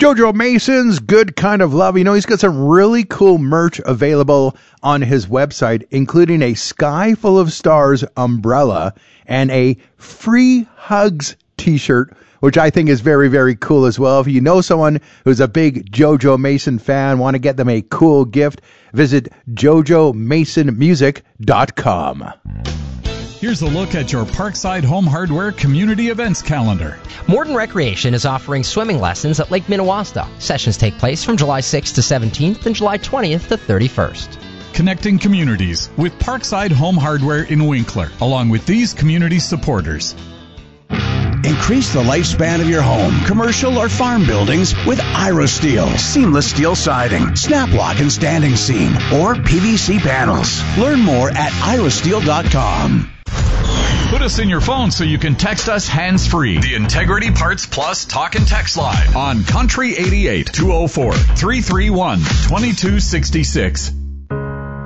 Jojo Mason's Good Kind of Love. You know, he's got some really cool merch available on his website, including a Sky Full of Stars umbrella and a Free Hugs t-shirt, which I think is very, very cool as well. If you know someone who's a big Jojo Mason fan, want to get them a cool gift, visit jojomasonmusic.com. Here's a look at your Parkside Home Hardware community events calendar. Morton Recreation is offering swimming lessons at Lake Minnewaska. Sessions take place from July 6th to 17th and July 20th to 31st. Connecting communities with Parkside Home Hardware in Winkler, along with these community supporters. Increase the lifespan of your home, commercial or farm buildings with IroSteel. Seamless steel siding, snap lock and standing seam, or PVC panels. Learn more at irosteel.com. Put us in your phone so you can text us hands-free. The Integrity Parts Plus Talk and Text Line on Country 88 204 331 2266.